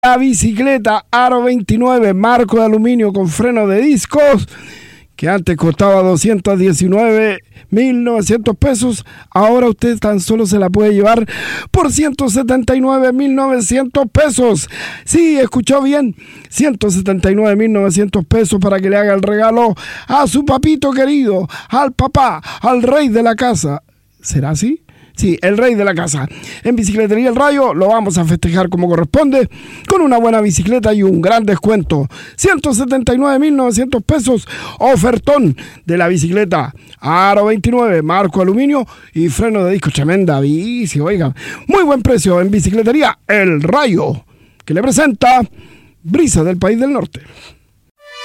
La bicicleta Aro 29, marco de aluminio con freno de discos, que antes costaba 219.900 pesos, ahora usted tan solo se la puede llevar por 179.900 pesos. Sí, escuchó bien, 179.900 pesos para que le haga el regalo a su papito querido, al papá, al rey de la casa. ¿Será así? Sí, el rey de la casa. En Bicicletería El Rayo lo vamos a festejar como corresponde, con una buena bicicleta y un gran descuento. 179.900 pesos, ofertón de la bicicleta Aro 29, marco aluminio y freno de disco. Tremenda bici, oiga. Muy buen precio en Bicicletería El Rayo, que le presenta Brisa del País del Norte.